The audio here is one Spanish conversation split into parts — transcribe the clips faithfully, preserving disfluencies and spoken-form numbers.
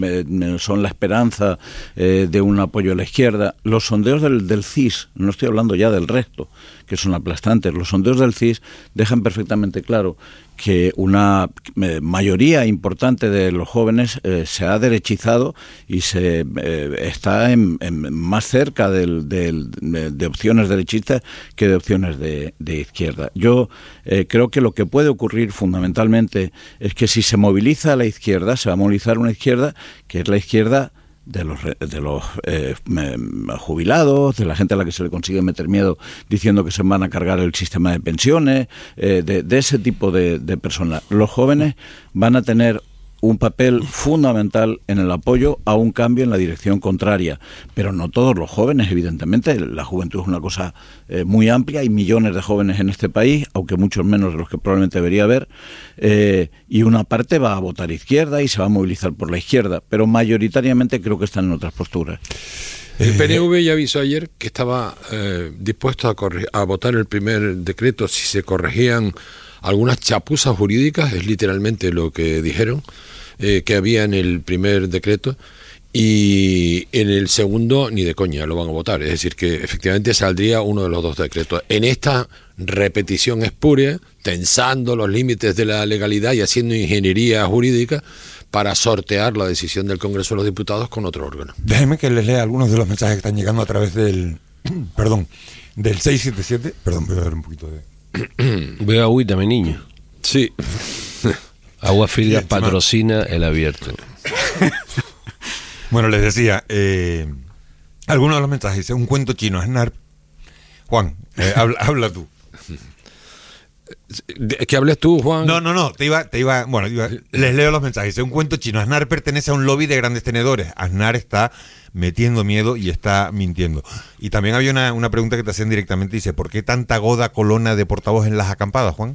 eh, son la esperanza eh, de un apoyo a la izquierda. Los sondeos del, del C I S, no estoy hablando ya del resto, que son aplastantes, los sondeos del C I S dejan perfectamente claro que una mayoría importante de los jóvenes eh, se ha derechizado y se eh, está en, en más cerca del, del, de opciones derechistas que de opciones de, de izquierda. Yo eh, creo que lo que puede ocurrir fundamentalmente es que si se moviliza a la izquierda, se va a movilizar una izquierda que es la izquierda de los de los eh, jubilados, de la gente a la que se le consigue meter miedo diciendo que se van a cargar el sistema de pensiones, eh, de, de ese tipo de, de personas. Los jóvenes van a tener un papel fundamental en el apoyo a un cambio en la dirección contraria, pero no todos los jóvenes, evidentemente. La juventud es una cosa eh, muy amplia, hay millones de jóvenes en este país, aunque muchos menos de los que probablemente debería haber, eh, y una parte va a votar izquierda y se va a movilizar por la izquierda, pero mayoritariamente creo que están en otras posturas. El P N V ya avisó ayer que estaba eh, dispuesto a, corre- a votar el primer decreto si se corregían algunas chapuzas jurídicas, es literalmente lo que dijeron, eh, que había en el primer decreto, y en el segundo ni de coña lo van a votar. Es decir, que efectivamente saldría uno de los dos decretos. En esta repetición espúrea, tensando los límites de la legalidad y haciendo ingeniería jurídica para sortear la decisión del Congreso de los Diputados con otro órgano. Déjenme que les lea algunos de los mensajes que están llegando a través del perdón, del seis siete siete. Perdón, voy a dar un poquito de... Voy a agüita, mi niño. Sí. Agua Filga patrocina el abierto. Bueno, les decía, eh, algunos de los mensajes, dice, un cuento chino, Aznar. Juan, eh, habla, habla tú. ¿Que hables tú, Juan? No, no, no, te iba, te iba, bueno, iba, les leo los mensajes. Dice, un cuento chino, Aznar pertenece a un lobby de grandes tenedores. Aznar está metiendo miedo y está mintiendo. Y también había una, una pregunta que te hacían directamente, dice, ¿por qué tanta goda colona de portavoz en las acampadas, Juan?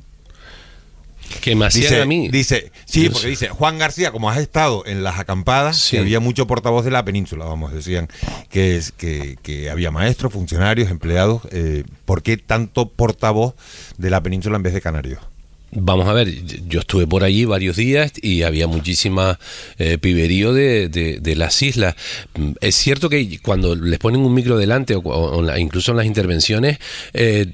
Que me hacían dice, a mí. Dice, sí, Dios. porque dice, Juan García, como has estado en las acampadas, Sí. que había mucho portavoz de la península, vamos, decían que, es, que, que había maestros, funcionarios, empleados. Eh, ¿Por qué tanto portavoz de la península en vez de canarios? Vamos a ver, yo estuve por allí varios días y había muchísima eh, piberío de, de, de las islas. Es cierto que cuando les ponen un micro delante o, o la, incluso en las intervenciones eh,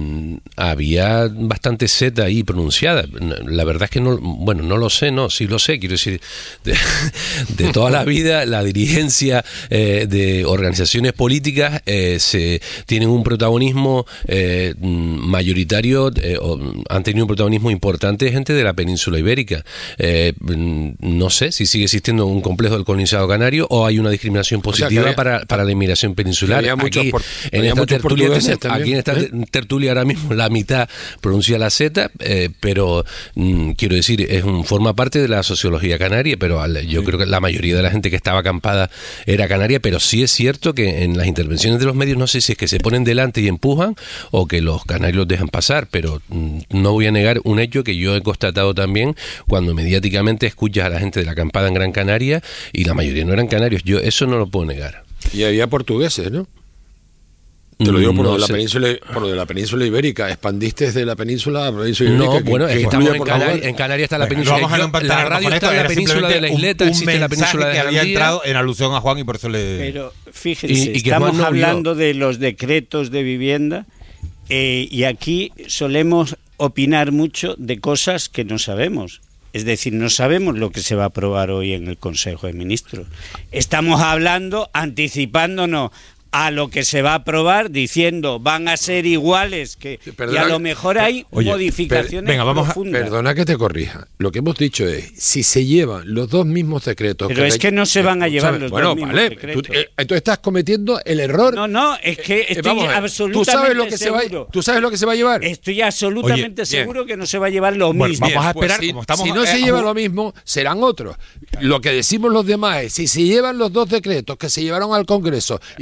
había bastante Z ahí pronunciada. La verdad es que no, bueno, no lo sé, no, sí lo sé, quiero decir, de, de toda la vida la dirigencia eh, de organizaciones políticas eh, se tienen un protagonismo eh, mayoritario, eh, o han tenido un protagonismo importante gente de la península ibérica. Eh, no sé si sigue existiendo un complejo del colonizado canario o hay una discriminación positiva, o sea, había, para, para la inmigración peninsular. Había muchos, aquí, por, en había esta muchos tertulia, portugueses aquí también, en esta ¿eh? tertulia ahora mismo la mitad pronuncia la Z, eh, pero mm, quiero decir, es un, forma parte de la sociología canaria, pero al, yo sí. creo que la mayoría de la gente que estaba acampada era canaria, pero sí es cierto que en las intervenciones de los medios no sé si es que se ponen delante y empujan o que los canarios los dejan pasar, pero mm, no voy a negar un hecho que yo he constatado también cuando mediáticamente escuchas a la gente de la acampada en Gran Canaria y la mayoría no eran canarios. Yo eso no lo puedo negar. Y había portugueses, ¿no? Te lo digo por, no lo de la sé. península, por lo de la península ibérica. Expandiste de la península a la península ibérica. No, bueno, que, es que que estamos en Portugal. Canarias, en Canarias está la Bueno, península. vamos a no Yo, empatar la radio con está esto, en la era península de la un- Isleta, un existe la península de que había Jandía. entrado en alusión a Juan y por eso le... Pero fíjense, Y- y que estamos Juan no hablando vio. de los decretos de vivienda eh, y aquí solemos opinar mucho de cosas que no sabemos. Es decir, no sabemos lo que se va a aprobar hoy en el Consejo de Ministros. Estamos hablando, anticipándonos a lo que se va a aprobar, diciendo van a ser iguales, que Perdona, y a lo mejor hay oye, modificaciones per, venga, vamos a, profundas. Perdona que te corrija. Lo que hemos dicho es, si se llevan los dos mismos decretos... Pero es te- que no se van a llevar ¿sabes? los bueno, dos mismos vale, decretos. Tú, eh, tú estás cometiendo el error... No, no, es que Eh, estoy vamos a ver, absolutamente ¿tú sabes lo que seguro. Se va, ¿Tú sabes lo que se va a llevar? Estoy absolutamente Oye, seguro bien. que no se va a llevar lo Bueno, mismo. vamos a Bien, pues esperar, si, como estamos, si no eh, se lleva ju- lo mismo, serán otros. Lo que decimos los demás es, si se llevan los dos decretos que se llevaron al Congreso y se derogaron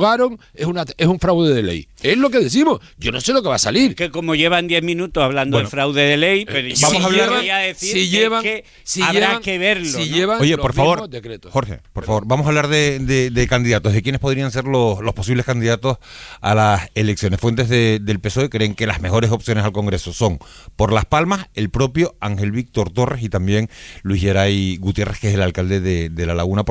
derogaron, es una es un fraude de ley. Es lo que decimos. Yo no sé lo que va a salir. Que como llevan diez minutos hablando Bueno, de fraude de ley, pero eh, yo vamos a hablar- quería decir si llevan- que si habrá llevan- que verlo. si ¿no? llevan Oye, los por favor, mismos decretos. Jorge, por favor, vamos a hablar de, de- de candidatos, de quiénes podrían ser los, los posibles candidatos a las elecciones. Fuentes de- del P S O E creen que las mejores opciones al Congreso son, por Las Palmas, el propio Ángel Víctor Torres y también Luis Geray Gutiérrez, que es el alcalde de, de La Laguna.